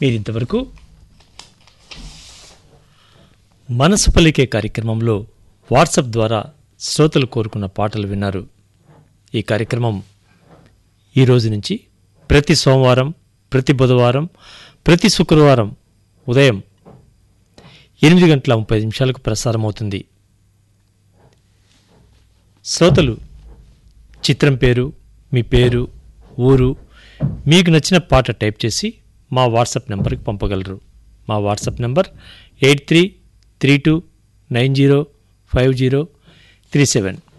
మీరింతవరకు మనసు పలికే కార్యక్రమంలో వాట్సాప్ ద్వారా శ్రోతలు కోరుకున్న పాటలు విన్నారు. ఈ కార్యక్రమం ఈ రోజు నుంచి ప్రతి సోమవారం, ప్రతి బుధవారం, ప్రతి శుక్రవారం ఉదయం 8:30 ప్రసారమవుతుంది. శ్రోతలు చిత్రం పేరు, మీ పేరు, ఊరు, మీకు నచ్చిన పాట టైప్ చేసి మా వాట్సాప్ నెంబర్కి పంపగలరు. మా వాట్సాప్ నెంబర్ 8332905037.